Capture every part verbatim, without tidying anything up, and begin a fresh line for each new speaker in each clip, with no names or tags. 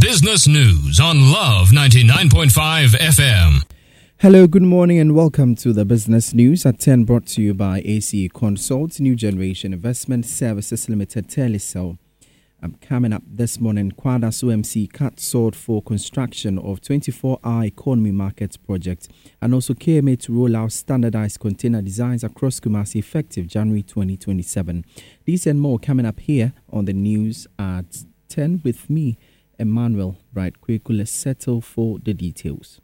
Business News on Love ninety-nine point five F M.
Hello, good morning and welcome to the Business News at ten, brought to you by A C E Consult, New Generation Investment Services Limited, Telecel. Um, coming up this morning, Kwadaso M C cut short for construction of twenty-four hour economy markets project, and also K M A to roll out standardized container designs across Kumasi effective January twenty twenty-seven. These and more coming up here on the news at ten with me, Emmanuel Bright Kweku. Let's settle for the details.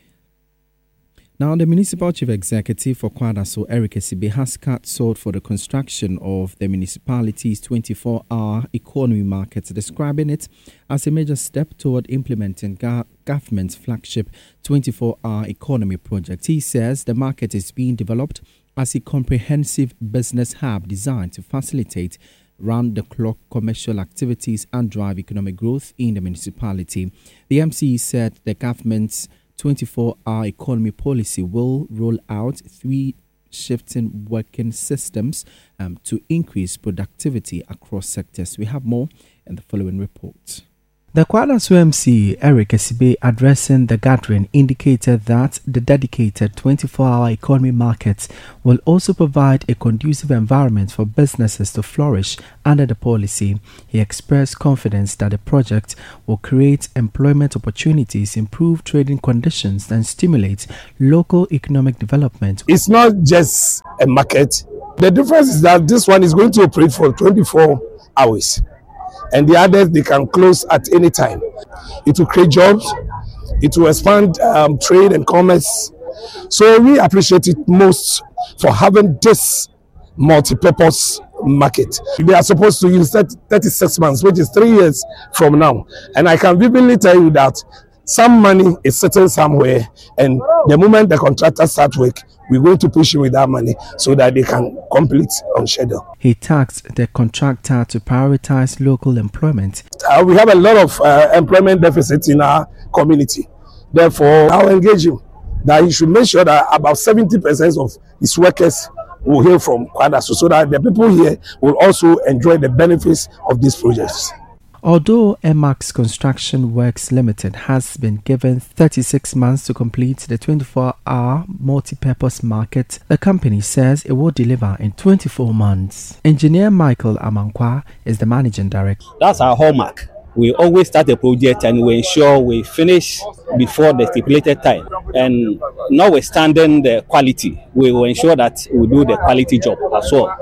Now, the Municipal Chief Executive for Kwadaso, Eric Esibe, has cut short for the construction of the municipality's twenty-four hour economy market, describing it as a major step toward implementing ga- government's flagship twenty-four hour economy project. He says the market is being developed as a comprehensive business hub designed to facilitate round-the-clock commercial activities and drive economic growth in the municipality. The M C said the government's twenty-four hour economy policy will roll out three shifting working systems um, to increase productivity across sectors. We have more in the following report. The Kwadaso M C, Eric Esibe, addressing the gathering, indicated that the dedicated twenty-four hour economy markets will also provide a conducive environment for businesses to flourish under the policy. He expressed confidence that the project will create employment opportunities, improve trading conditions, and stimulate local economic development.
It's not just a market. The difference is that this one is going to operate for twenty-four hours. And the others, they can close at any time. It will create jobs. It will expand um, trade and commerce. So we appreciate it most for having this multi-purpose market. They are supposed to use thirty-six months, which is three years from now. And I can vividly tell you that some money is sitting somewhere, and the moment the contractors start work, we're going to push him with that money so that they can complete on schedule.
He tasked the contractor to prioritize local employment.
Uh, we have a lot of uh, employment deficit in our community. Therefore, I'll engage him that he should make sure that about seventy percent of his workers will hail from Kwadaso, so that the people here will also enjoy the benefits of these projects.
Although Emax Construction Works Limited has been given thirty-six months to complete the twenty-four hour multi-purpose market, the company says it will deliver in twenty-four months. Engineer Michael Amankwa is the managing director.
That's our hallmark. We always start a project and we ensure we finish before the stipulated time. And notwithstanding the quality, we will ensure that we do the quality job as well.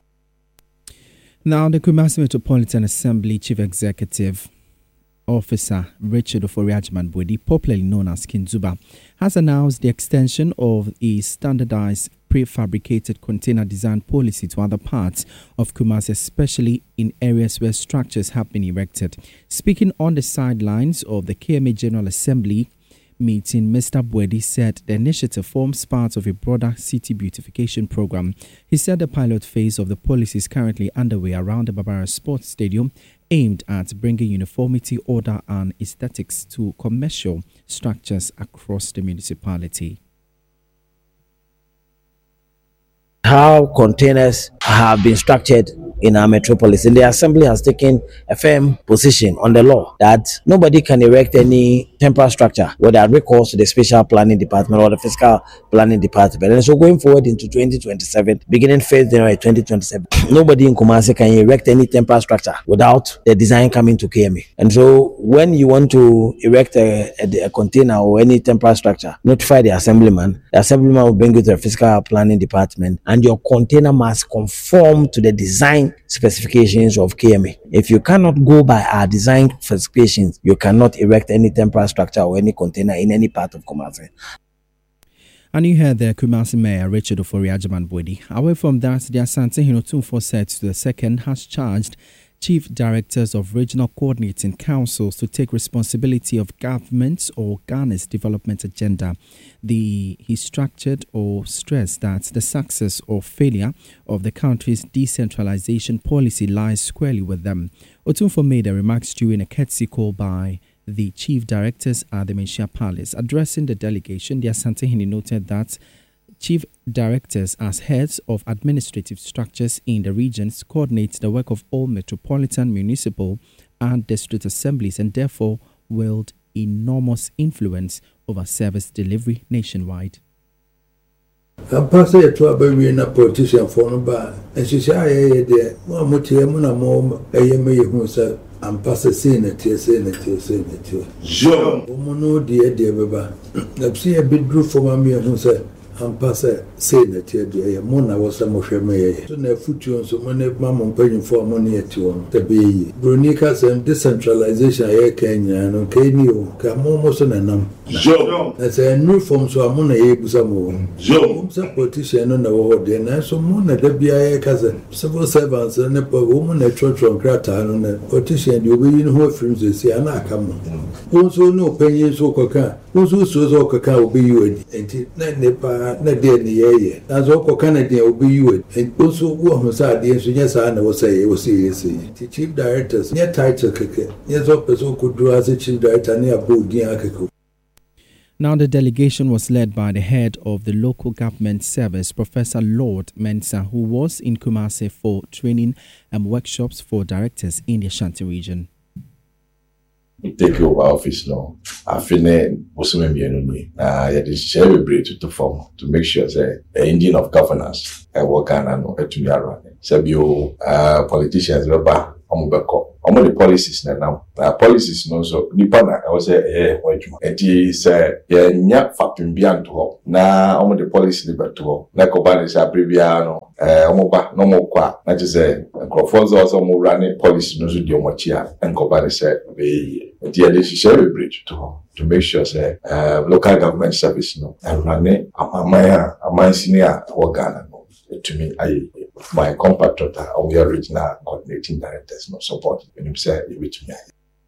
Now, the Kumasi Metropolitan Assembly Chief Executive Officer Richard Ofori-Agyemang-Boadi, popularly known as King Zuba, has announced the extension of a standardized prefabricated container design policy to other parts of Kumasi, especially in areas where structures have been erected. Speaking on the sidelines of the K M A General Assembly meeting, Mister Boadi said the initiative forms part of a broader city beautification program. He said the pilot phase of the policy is currently underway around the Barbara Sports Stadium, aimed at bringing uniformity, order and aesthetics to commercial structures across the municipality.
How containers have been structured in our metropolis, and the assembly has taken a firm position on the law that nobody can erect any temporary structure without recourse to the special planning department or the fiscal planning department. And so going forward into twenty twenty-seven, beginning first January twenty twenty-seven, nobody in Kumasi can erect any temporary structure without the design coming to K M A. And so when you want to erect a, a, a container or any temporary structure, notify the assemblyman. The assemblyman will bring you to the fiscal planning department, and your container must conform to the design specifications of K M A. If you cannot go by our design specifications, you cannot erect any temporary structure or any container in any part of Kumasi.
And you heard the Kumasi Mayor Richard Ofori-Agyemang-Boadi. Away from that, the Asante Hinotumfo said to the second has charged chief directors of regional coordinating councils to take responsibility of government's or Ghana's development agenda. The he structured or stressed that the success or failure of the country's decentralization policy lies squarely with them. Otumfo made the remarks during a courtesy call by the chief directors at the Menchia Palace. Addressing the delegation, the Asante Hini noted that chief directors, as heads of administrative structures in the regions, coordinate the work of all metropolitan, municipal, and district assemblies, and therefore wield enormous influence over service delivery nationwide.
I'm passing it to a baby in a politician for no bar, and she said, I dear, one more tear, one more, a yammy who said, I'm passing saying it, saying it, saying it. Joe, woman, no dear, dear, Baba. I've seen a bit group for my who said, I'm passing saying it, dear, Mona was a moshe may. So, no future, so many mamma paying for money at you. The be Brunica and decentralization, I Kenya, and Kenya, come almost on a number. Joe, as a new form, so I'm on a able some Joe, some politician on the world, and so Mona, the B I A cousin, civil servants, and a woman, a church from Cratan, and a politician, you will in what friends they say, and I come. Also, no pennies or coca, also, so coca will be you, and not nepa, not dear in the air. As all Canadian will be you, and also one was out the yes, I will say, it was easy. The chief directors, near title, yes, also could do as a chief director near Bodiaco.
Now, the delegation was led by the head of the local government service, Professor Lord Mensah, who was in Kumasi for training and workshops for directors in the Ashanti region.
Take over office now. I feel Bosume Mienuni. Uh, it is very to form to make sure that the engine of governance I work on and Etumiara. Sabio uh politicians remember Omubeko. Omo the policies now. Uh, policies no so Nipana I was say eh wajuma. It is uh yeah nya factum bianto. Na omo the policy liberto. Na kobane sa previano. Uh omoba no mo kwa. Na just say Crawford's also mo running policy no so di omochia and kobane say be the addition we bridge to to make sure say uh local government service no and running amaya amaya senior organ no to me I my compatriot and we are regional coordinating directors no support when you say it to me.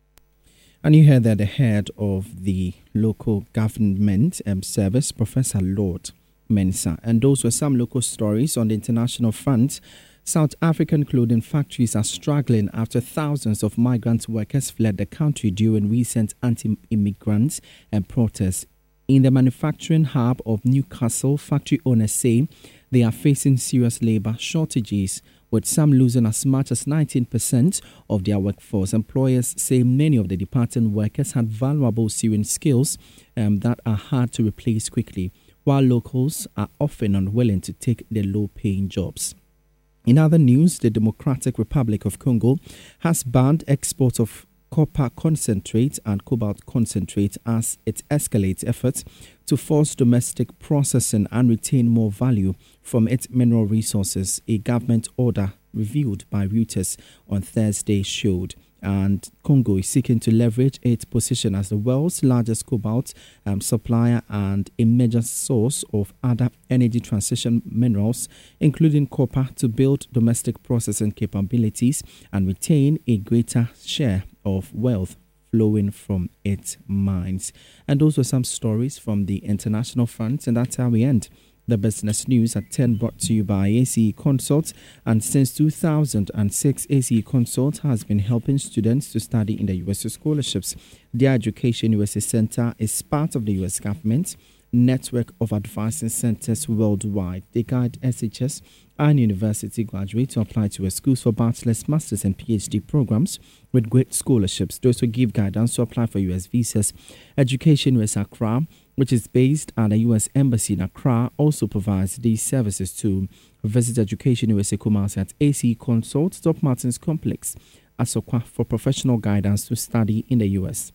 And you heard that the head of the local government um, service, Professor Lord Mensah, and those were some local stories on the international front. South African clothing factories are struggling after thousands of migrant workers fled the country during recent anti-immigrant and protests. In the manufacturing hub of Newcastle, factory owners say they are facing serious labor shortages, with some losing as much as nineteen percent of their workforce. Employers say many of the departing workers had valuable sewing skills um, that are hard to replace quickly, while locals are often unwilling to take the low-paying jobs. In other news, the Democratic Republic of Congo has banned exports of copper concentrate and cobalt concentrate as it escalates efforts to force domestic processing and retain more value from its mineral resources, a government order reviewed by Reuters on Thursday showed. And Congo is seeking to leverage its position as the world's largest cobalt um, supplier and a major source of other energy transition minerals, including copper, to build domestic processing capabilities and retain a greater share of wealth flowing from its mines. And those were some stories from the international front, and that's how we end the business news at ten, brought to you by A C E Consult. And since two thousand six, A C E Consult has been helping students to study in the U S through scholarships. Their Education U S A Center is part of the U S government network of advising centers worldwide. They guide S H S and university graduates to apply to schools for bachelor's, master's, and PhD programs with great scholarships. Those who give guidance to apply for U S visas. Education U S Accra, which is based at the U S Embassy in Accra, also provides these services too. Visit Education U S A Kumasi at A C E Consult, Top Martins Complex, Asokwa, for professional guidance to study in the U S.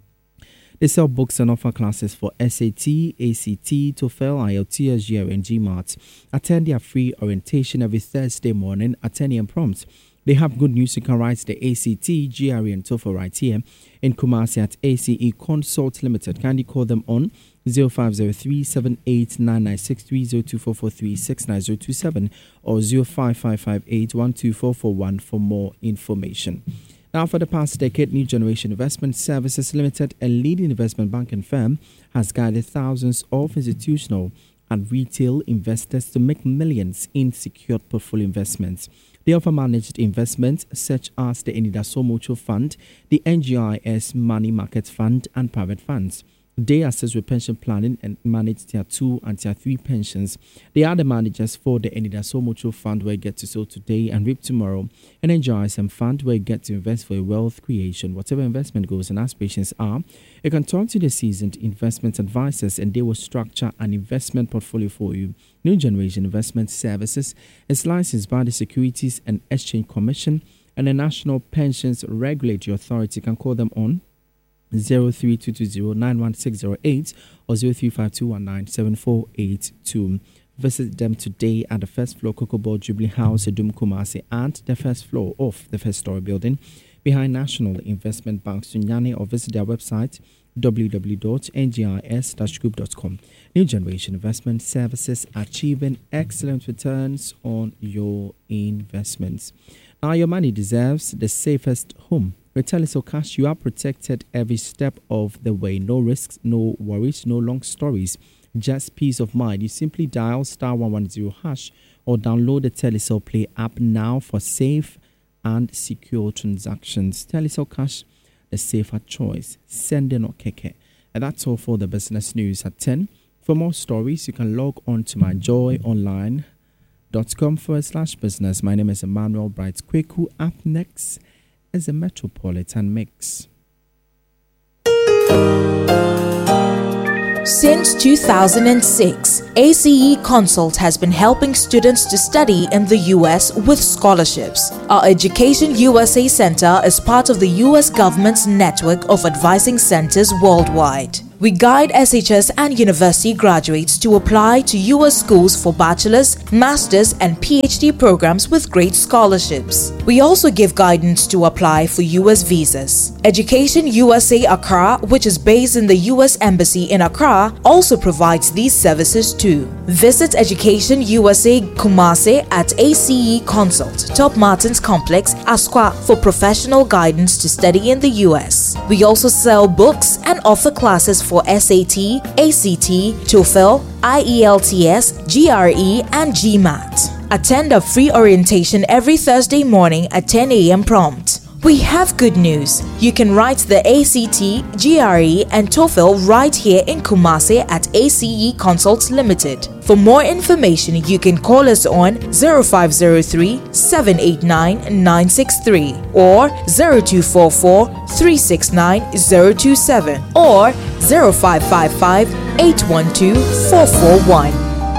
They sell books and offer classes for S A T, A C T, TOEFL, I E L T S, G R E, and GMAT. Attend their free orientation every Thursday morning at ten a.m. prompt. They have good news. You can write the A C T, G R E, and TOEFL right here in Kumasi at A C E Consult Limited. Kindly call them on zero five zero three, seven eight nine nine six three, zero two four four three, six nine zero two seven or zero five five five eight, one two four four one for more information. Now, for the past decade, New Generation Investment Services Limited, a leading investment banking firm, has guided thousands of institutional and retail investors to make millions in secured portfolio investments. They offer managed investments such as the Enidaso Mutual Fund, the N G I S Money Market Fund, and private funds. They assist with pension planning and manage tier two and tier three pensions. They are the managers for the Enidaso Mutual Fund, where you get to sow today and reap tomorrow, and enjoy some fund where you get to invest for a wealth creation. Whatever investment goals and aspirations are, you can talk to the seasoned investment advisors and they will structure an investment portfolio for you. New Generation Investment Services is licensed by the Securities and Exchange Commission and the National Pensions Regulatory Authority. You can call them on zero three two two zero nine one six zero eight or zero three five two one nine seven four eight two. Visit them today at the first floor Cocoa Ball Jubilee House, Edum Kumasi, and the first floor of the first story building behind National Investment Bank, Sunyani, or visit their website w w w dot n g i s dash group dot com. New Generation Investment Services, achieving excellent returns on your investments. Now, your money deserves the safest home. With Telecel Cash, you are protected every step of the way. No risks, no worries, no long stories. Just peace of mind. You simply dial star one one zero hash or download the Telecel Play app now for safe and secure transactions. Telecel Cash, the safer choice. Send in or keke. And that's all for the business news at ten. For more stories, you can log on to myjoyonline.com forward slash business. My name is Emmanuel Bright Kweku. Up next is a Metropolitan Mix.
Since two thousand six, A C E Consult has been helping students to study in the U S with scholarships. Our Education U S A Center is part of the U S government's network of advising centers worldwide. We guide S H S and university graduates to apply to U S schools for bachelor's, master's, and P H D programs with great scholarships. We also give guidance to apply for U S visas. Education U S A Accra, which is based in the U S Embassy in Accra, also provides these services too. Visit Education U S A Kumasi at A C E Consult, Top Martins Complex, Asqua, for professional guidance to study in the U S. We also sell books and offer classes for for S A T, A C T, TOEFL, I E L T S, G R E, and GMAT. Attend a free orientation every Thursday morning at ten a.m. prompt. We have good news. You can write the A C T, G R E, and TOEFL right here in Kumasi at A C E Consults Limited. For more information, you can call us on zero five zero three, seven eight nine, nine six three or zero two four four, three six nine, zero two seven or zero five five five, eight one two, four four one.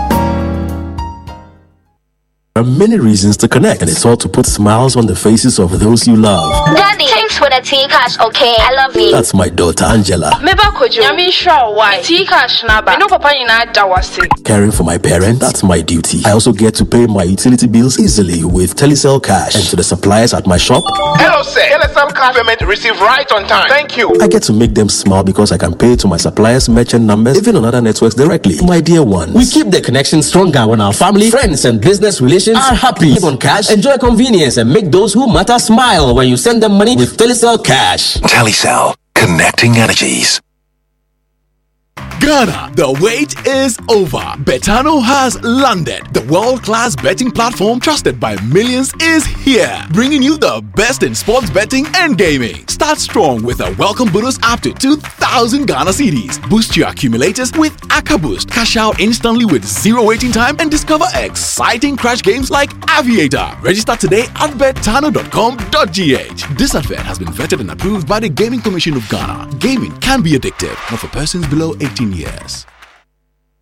There are many reasons to connect, and it's all to put smiles on the faces of those you love.
Daddy, thanks for the tea cash, okay? I love you.
That's my daughter Angela. Caring for my parents, that's my duty. I also get to pay my utility bills easily with Telecel Cash, and to the suppliers at my shop.
Hello, sir. Telecel Cash payment received right on time. Thank you.
I get to make them smile because I can pay to my suppliers' merchant numbers, even on other networks directly. My dear ones, we keep the connection stronger when our family, friends, and business relations are happy. Live on cash, enjoy convenience, and make those who matter smile when you send them money with Telecel Cash.
Telecel, connecting energies.
Ghana, the wait is over. Betano has landed. The world-class betting platform trusted by millions is here, bringing you the best in sports betting and gaming. Start strong with a welcome bonus up to two thousand Ghana cedis. Boost your accumulators with Aka Boost. Cash out instantly with zero waiting time and discover exciting crash games like Aviator. Register today at betano dot com dot g h. This advert has been vetted and approved by the Gaming Commission of Ghana. Gaming can be addictive, not for persons below eighteen years.